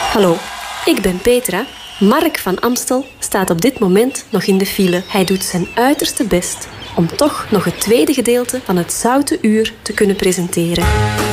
Hallo, ik ben Petra. Mark van Amstel staat op dit moment nog in de file. Hij doet zijn uiterste best om toch nog het tweede gedeelte van het Zoute Uur te kunnen presenteren.